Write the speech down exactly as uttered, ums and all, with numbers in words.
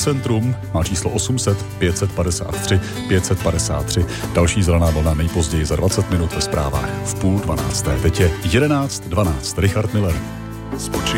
Epicentrum má číslo osm set pět set padesát tři pět set padesát tři. Další zelená vlna nejpozději za dvacet minut ve zprávách v půl dvanácté. Teď je jedenáct dvanáct. Richard Miller.